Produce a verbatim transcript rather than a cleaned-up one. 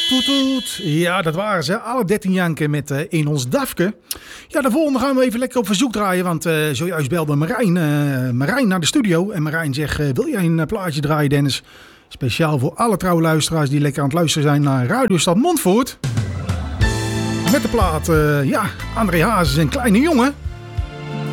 Toet toet. Ja, dat waren ze. Alle dertien janken met uh, In ons Dafke. Ja, de volgende gaan we even lekker op verzoek draaien. Want uh, zojuist belde Marijn, uh, Marijn naar de studio. En Marijn zegt, uh, wil jij een uh, plaatje draaien, Dennis? Speciaal voor alle trouwe luisteraars die lekker aan het luisteren zijn naar Radiostad Montfoort. Met de plaat, uh, ja, André Hazes en Kleine Jongen.